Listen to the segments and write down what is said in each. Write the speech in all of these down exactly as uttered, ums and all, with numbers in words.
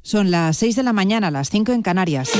Son las seis de la mañana, las cinco en Canarias.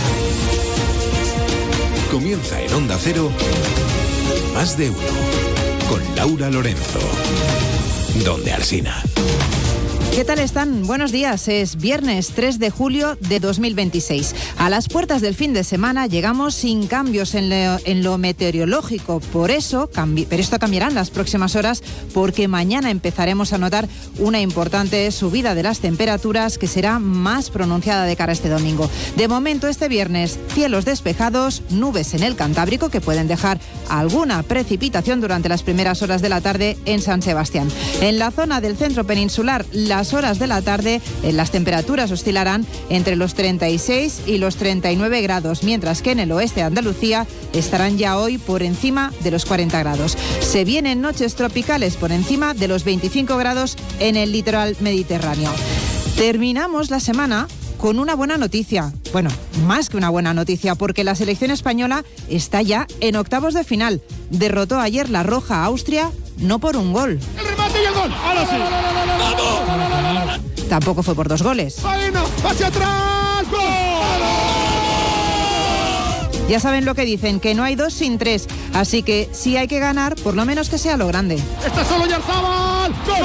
Comienza en Onda Cero, Más de Uno, con Laura Lorenzo. Donde Alsina. ¿Qué tal están? Buenos días. Es viernes tres de julio de dos mil veintiséis. A las puertas del fin de semana llegamos sin cambios en lo, en lo meteorológico. Por eso, cambi- pero esto cambiará en las próximas horas porque mañana empezaremos a notar una importante subida de las temperaturas que será más pronunciada de cara a este domingo. De momento, este viernes, cielos despejados, nubes en el Cantábrico que pueden dejar alguna precipitación durante las primeras horas de la tarde en San Sebastián. En la zona del centro peninsular, la Las horas de la tarde, en las temperaturas oscilarán entre los treinta y seis y los treinta y nueve grados, mientras que en el oeste de Andalucía estarán ya hoy por encima de los cuarenta grados. Se vienen noches tropicales por encima de los veinticinco grados en el litoral mediterráneo. Terminamos la semana con una buena noticia. Bueno, más que una buena noticia, porque la selección española está ya en octavos de final. Derrotó ayer la Roja a Austria, no por un gol. ¡El remate y el gol! ¡Ahora sí! ¡Vamos! Tampoco fue por dos goles. ¡Faena! ¡Hacia atrás! ¡Gol! Ya saben lo que dicen, que no hay dos sin tres. Así que si hay que ganar, por lo menos que sea lo grande. ¡Está solo Yarzábal! ¡Gol!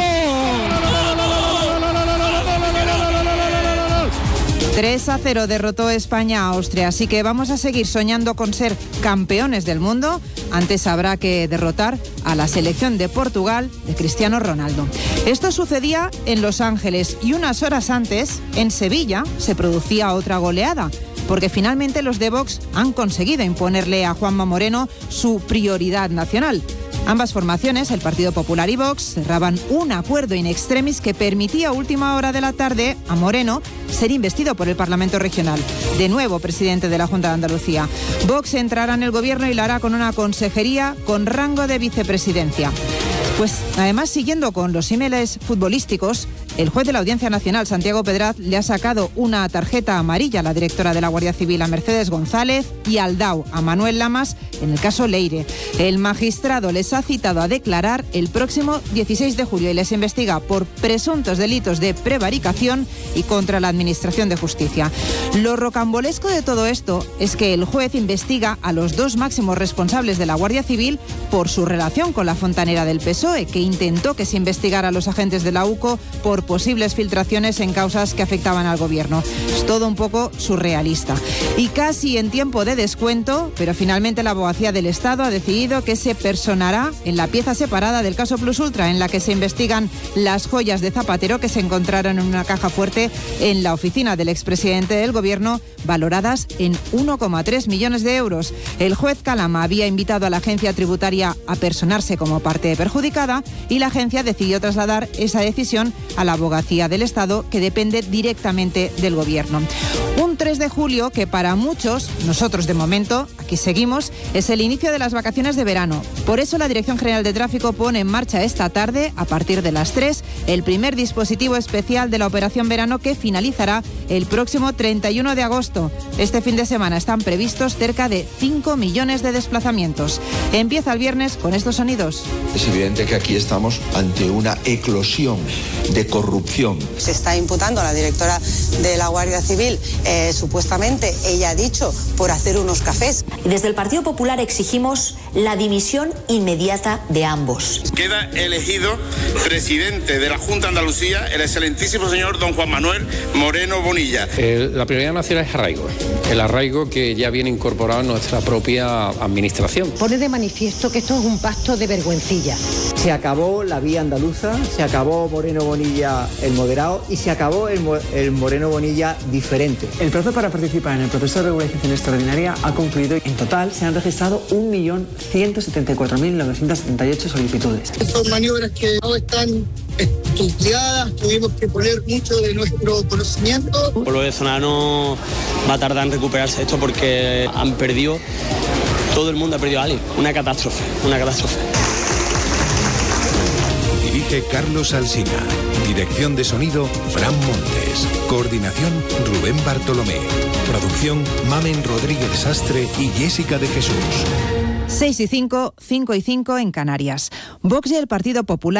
tres a cero derrotó España a Austria, así que vamos a seguir soñando con ser campeones del mundo. Antes habrá que derrotar a la selección de Portugal de Cristiano Ronaldo. Esto sucedía en Los Ángeles y unas horas antes, en Sevilla, se producía otra goleada, porque finalmente los de Vox han conseguido imponerle a Juanma Moreno su prioridad nacional. Ambas formaciones, el Partido Popular y Vox, cerraban un acuerdo in extremis que permitía a última hora de la tarde a Moreno ser investido por el Parlamento Regional, de nuevo presidente de la Junta de Andalucía. Vox entrará en el gobierno y lo hará con una consejería con rango de vicepresidencia. Pues además, siguiendo con los símiles futbolísticos, el juez de la Audiencia Nacional, Santiago Pedraz, le ha sacado una tarjeta amarilla a la directora de la Guardia Civil, a Mercedes González, y al D A O, a Manuel Lamas, en el caso Leire. El magistrado les ha citado a declarar el próximo dieciséis de julio y les investiga por presuntos delitos de prevaricación y contra la Administración de Justicia. Lo rocambolesco de todo esto es que el juez investiga a los dos máximos responsables de la Guardia Civil por su relación con la fontanera del P S O E, que intentó que se investigara a los agentes de la U C O por posibles filtraciones en causas que afectaban al gobierno. Es todo un poco surrealista. Y casi en tiempo de descuento, pero finalmente la Abogacía del Estado ha decidido que se personará en la pieza separada del caso Plus Ultra, en la que se investigan las joyas de Zapatero que se encontraron en una caja fuerte en la oficina del expresidente del gobierno, valoradas en uno coma tres millones de euros. El juez Calama había invitado a la agencia tributaria a personarse como parte perjudicada y la agencia decidió trasladar esa decisión a la Abogacía del Estado, que depende directamente del gobierno. Un tres de julio que para muchos, nosotros de momento, aquí seguimos, es el inicio de las vacaciones de verano. Por eso la Dirección General de Tráfico pone en marcha esta tarde, a partir de las tres, el primer dispositivo especial de la Operación Verano, que finalizará el próximo treinta y uno de agosto. Este fin de semana están previstos cerca de cinco millones de desplazamientos. Empieza el viernes con estos sonidos. Es evidente que aquí estamos ante una eclosión de corrupción. Se está imputando a la directora de la Guardia Civil, eh, supuestamente, ella ha dicho, por hacer unos cafés. Desde el Partido Popular exigimos la dimisión inmediata de ambos. Queda elegido presidente de la Junta de Andalucía el excelentísimo señor don Juan Manuel Moreno Bonilla. Eh, la prioridad nacional es arraigo, el arraigo que ya viene incorporado en nuestra propia administración. Pone de manifiesto que esto es un pacto de vergüencilla. Se acabó la vía andaluza, se acabó Moreno Bonilla el moderado y se acabó el, el Moreno Bonilla diferente. El plazo para participar en el proceso de regularización extraordinaria ha concluido. En total se han registrado un millón ciento setenta y cuatro mil novecientos setenta y ocho solicitudes. Son maniobras que no están estudiadas, tuvimos que poner mucho de nuestro conocimiento. El pueblo venezolano va a tardar en recuperarse esto porque han perdido, todo el mundo ha perdido a alguien. Una catástrofe, una catástrofe. Dirige Carlos Alsina. Dirección de sonido, Fran Montes. Coordinación, Rubén Bartolomé. Producción, Mamen Rodríguez Sastre y Jessica de Jesús. seis y cinco, cinco y cinco en Canarias. Vox y el Partido Popular